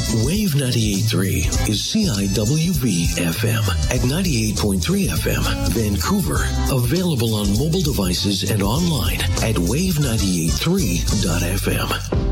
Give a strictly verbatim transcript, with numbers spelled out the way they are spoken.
Wave ninety-eight point three is C I W V F M at ninety-eight point three F M, Vancouver. Available on mobile devices and online at wave ninety-eight point three dot f m.